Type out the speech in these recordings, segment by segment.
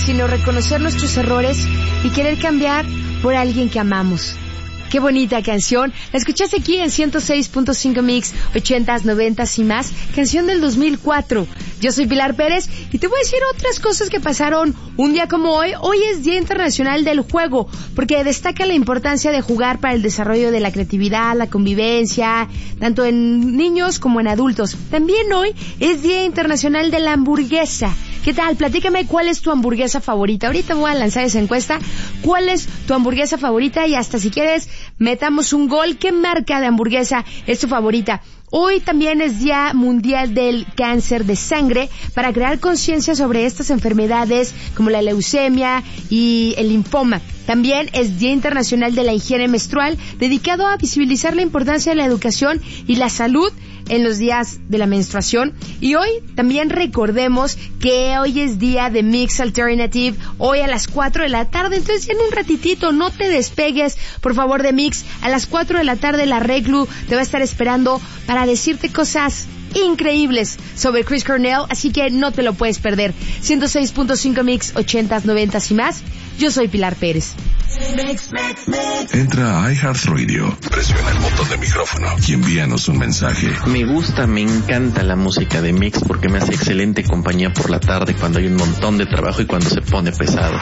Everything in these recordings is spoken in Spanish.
sino reconocer nuestros errores y querer cambiar por alguien que amamos. Qué bonita canción. La escuchaste aquí en 106.5 Mix, 80s, 90s y más. Canción del 2004. Yo soy Pilar Pérez y te voy a decir otras cosas que pasaron un día como hoy. Hoy es Día Internacional del Juego, porque destaca la importancia de jugar para el desarrollo de la creatividad, la convivencia, tanto en niños como en adultos. También hoy es Día Internacional de la Hamburguesa. ¿Qué tal? Platícame cuál es tu hamburguesa favorita. Ahorita voy a lanzar esa encuesta. ¿Cuál es tu hamburguesa favorita? Y hasta si quieres, metamos un gol. ¿Qué marca de hamburguesa es tu favorita? Hoy también es Día Mundial del Cáncer de Sangre para crear conciencia sobre estas enfermedades como la leucemia y el linfoma. También es Día Internacional de la Higiene Menstrual, dedicado a visibilizar la importancia de la educación y la salud en los días de la menstruación. Y hoy también recordemos que hoy es día de Mix Alternative, hoy a las 4 de la tarde, entonces en un ratitito, no te despegues, por favor, de Mix. A las 4 de la tarde la Reglu te va a estar esperando para decirte cosas increíbles sobre Chris Cornell, así que no te lo puedes perder. 106.5 Mix, 80s, 90s y más. Yo soy Pilar Pérez. Entra a iHeartRadio, presiona el botón de micrófono y envíanos un mensaje. Me encanta la música de Mix porque me hace excelente compañía por la tarde cuando hay un montón de trabajo y cuando se pone pesado.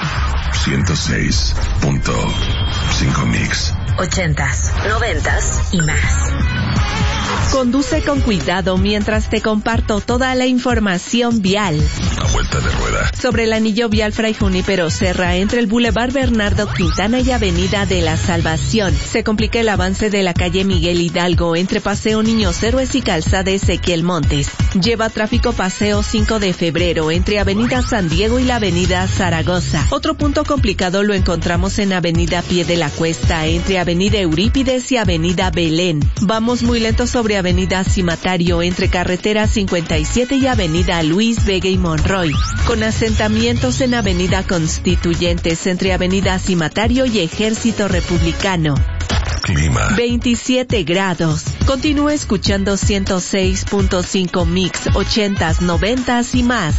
106.5 Mix. 80s, 90s y más. Conduce con cuidado mientras te comparto toda la información vial. Una vuelta de rueda. Sobre el anillo vial Fray Junípero Serra entre el Boulevard Bernardo Quintana y Avenida de la Salvación. Se complica el avance de la calle Miguel Hidalgo entre Paseo Niños Héroes y Calzada Ezequiel Montes. Lleva tráfico Paseo 5 de Febrero entre Avenida San Diego y la Avenida Zaragoza. Otro punto complicado lo encontramos en Avenida Pie de la Cuesta entre Avenida Eurípides y Avenida Belén. Vamos muy lento sobre Avenida Cimatario entre Carretera 57 y Avenida Luis Vega y Monroy, con asentamientos en Avenida Constituyentes entre Avenida Cimatario y Ejército Republicano. Clima. 27 grados. Continúa escuchando 106.5 Mix, 80s, 90s y más.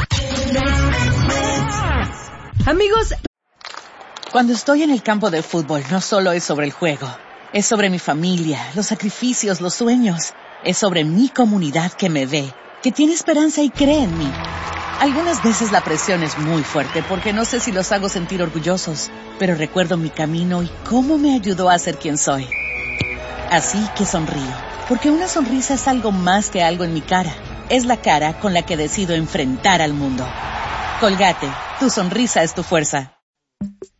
Amigos, cuando estoy en el campo de fútbol, no solo es sobre el juego. Es sobre mi familia, los sacrificios, los sueños. Es sobre mi comunidad que me ve, que tiene esperanza y cree en mí. Algunas veces la presión es muy fuerte porque no sé si los hago sentir orgullosos, pero recuerdo mi camino y cómo me ayudó a ser quien soy. Así que sonrío, porque una sonrisa es algo más que algo en mi cara. Es la cara con la que decido enfrentar al mundo. Colgate, tu sonrisa es tu fuerza.